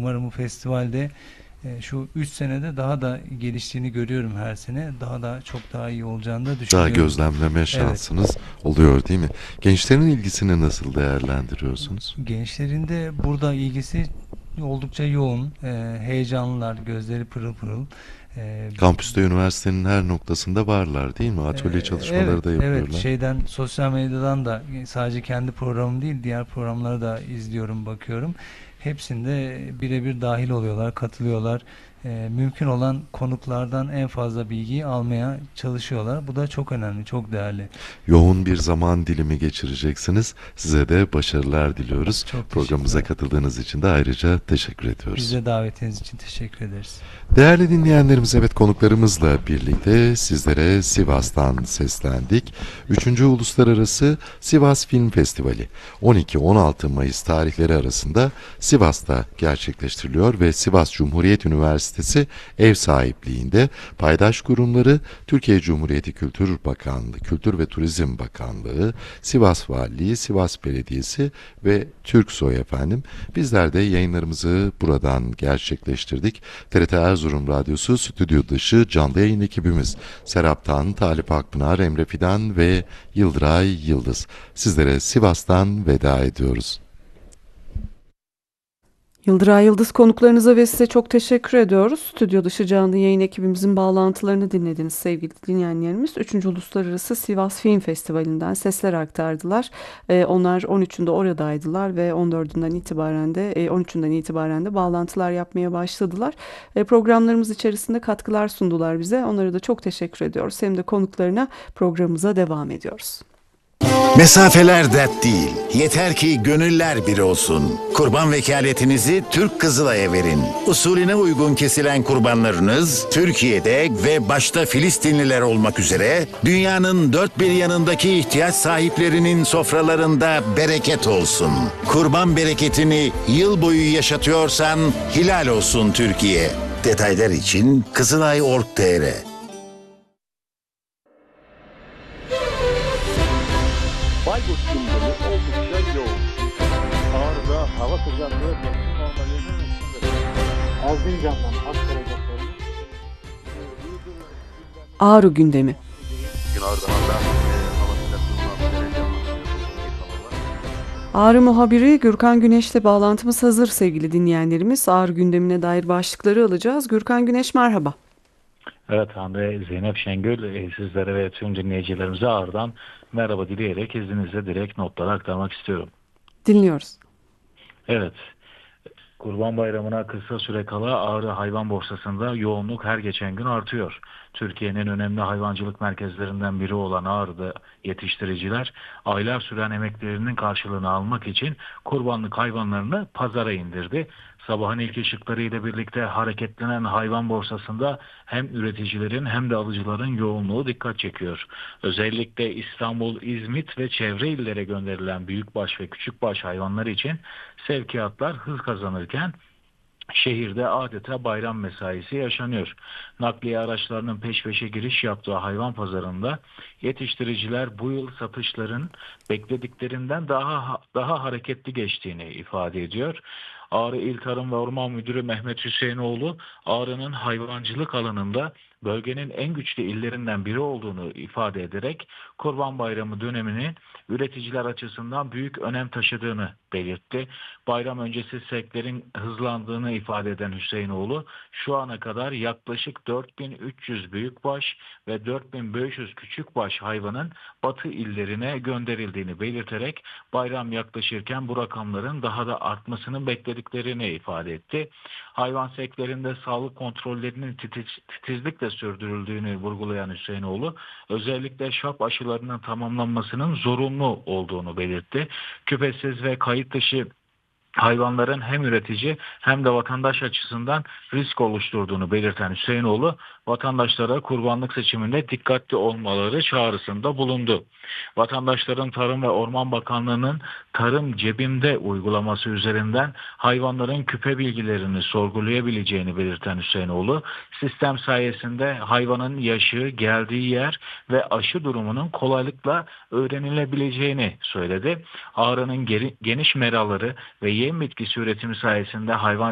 Umarım bu festivalde şu 3 senede daha da geliştiğini görüyorum her sene. Daha da çok daha iyi olacağını da Daha düşünüyorum. gözlemleme Evet. şansınız oluyor değil mi? Gençlerin ilgisini nasıl değerlendiriyorsunuz? Gençlerin de burada ilgisi oldukça yoğun. Heyecanlılar, gözleri pırıl pırıl. E, Kampüste üniversitenin her noktasında varlar değil mi? e, Atölye evet, çalışmaları da evet. yapıyorlar. Şeyden sosyal medyadan da sadece kendi programım değil, diğer programları da izliyorum, bakıyorum. Hepsinde birebir dahil oluyorlar, katılıyorlar. Mümkün olan konuklardan en fazla bilgiyi almaya çalışıyorlar. Bu da çok önemli, çok değerli. Yoğun bir zaman dilimi geçireceksiniz. Size de başarılar diliyoruz. Çok Programımıza teşekkürler. katıldığınız için de ayrıca teşekkür ediyoruz. Bize davetiniz için teşekkür ederiz. Değerli dinleyenlerimiz, evet, konuklarımızla birlikte sizlere Sivas'tan seslendik. 3. Uluslararası Sivas Film Festivali 12-16 Mayıs tarihleri arasında Sivas'ta gerçekleştiriliyor ve Sivas Cumhuriyet Üniversitesi ev sahipliğinde paydaş kurumları Türkiye Cumhuriyeti Kültür Bakanlığı, Kültür ve Turizm Bakanlığı, Sivas Valiliği, Sivas Belediyesi ve Türksoy efendim. Bizler de yayınlarımızı buradan gerçekleştirdik. TRT Erzurum Radyosu stüdyo dışı canlı yayın ekibimiz Serap Tan, Talip Akpınar, Emre Fidan ve Yıldıray Yıldız. Sizlere Sivas'tan veda ediyoruz. Yıldıray Yıldız, konuklarınıza ve size çok teşekkür ediyoruz. Stüdyo dışı canlı yayın ekibimizin bağlantılarını dinlediniz sevgili dinleyenlerimiz. 3. Uluslararası Sivas Film Festivali'nden sesler aktardılar. Onlar 13'ünde oradaydılar ve 14'ünden itibaren de 13'ünden itibaren de bağlantılar yapmaya başladılar. Programlarımız içerisinde katkılar sundular bize. Onlara da çok teşekkür ediyoruz. Hem de konuklarına programımıza devam ediyoruz. Mesafeler dert değil. Yeter ki gönüller bir olsun. Kurban vekaletinizi Türk Kızılay'a verin. Usulüne uygun kesilen kurbanlarınız Türkiye'de ve başta Filistinliler olmak üzere dünyanın dört bir yanındaki ihtiyaç sahiplerinin sofralarında bereket olsun. Kurban bereketini yıl boyu yaşatıyorsan helal olsun Türkiye. Detaylar için Kızılay.org.tr. Bayburt gündemi oldukça yoğun. Ağrı'da hava sıcaklığı mevsim normallerinin üstünde. Erzincan'dan Akkara'ya sorun. Ağrı gündemi. Gün Ardahan'da hava sıcaklığından derece Ağrı muhabiri Gürkan Güneş'le bağlantımız hazır sevgili dinleyenlerimiz. Ağrı gündemine dair başlıkları alacağız. Gürkan Güneş, merhaba. Evet Hande, Zeynep Şengül, sizlere ve tüm dinleyicilerimize Ağrı'dan merhaba dileyerek izninizle direkt notları aktarmak istiyorum. Dinliyoruz. Evet, Kurban Bayramı'na kısa süre kala Ağrı Hayvan Borsası'nda yoğunluk her geçen gün artıyor. Türkiye'nin önemli hayvancılık merkezlerinden biri olan Ağrı'da yetiştiriciler aylar süren emeklerinin karşılığını almak için kurbanlık hayvanlarını pazara indirdi. Sabahın ilk ışıklarıyla birlikte hareketlenen hayvan borsasında hem üreticilerin hem de alıcıların yoğunluğu dikkat çekiyor. Özellikle İstanbul, İzmit ve çevre illere gönderilen büyükbaş ve küçükbaş hayvanlar için sevkiyatlar hız kazanırken şehirde adeta bayram mesaisi yaşanıyor. Nakliye araçlarının peş peşe giriş yaptığı hayvan pazarında yetiştiriciler bu yıl satışların beklediklerinden daha hareketli geçtiğini ifade ediyor. Ağrı İl Tarım ve Orman Müdürü Mehmet Hüseyinoğlu, Ağrı'nın hayvancılık alanında bölgenin en güçlü illerinden biri olduğunu ifade ederek Kurban Bayramı döneminin üreticiler açısından büyük önem taşıdığını belirtti. Bayram öncesi sevklerin hızlandığını ifade eden Hüseyinoğlu, şu ana kadar yaklaşık 4300 büyükbaş ve 4500 küçükbaş hayvanın batı illerine gönderildiğini belirterek bayram yaklaşırken bu rakamların daha da artmasını beklediklerini ifade etti. Hayvan sevklerinde sağlık kontrollerinin titizlikle sürdürüldüğünü vurgulayan Hüseyinoğlu, özellikle şap aşılarının tamamlanmasının zorunlu olduğunu belirtti. Küpesiz ve kayıt dışı hayvanların hem üretici hem de vatandaş açısından risk oluşturduğunu belirten Hüseyinoğlu, vatandaşlara kurbanlık seçiminde dikkatli olmaları çağrısında bulundu. Vatandaşların Tarım ve Orman Bakanlığı'nın Tarım Cebimde uygulaması üzerinden hayvanların küpe bilgilerini sorgulayabileceğini belirten Hüseyinoğlu, sistem sayesinde hayvanın yaşı, geldiği yer ve aşı durumunun kolaylıkla öğrenilebileceğini söyledi. Ağrı'nın geniş meraları ve yem bitkisi üretimi sayesinde hayvan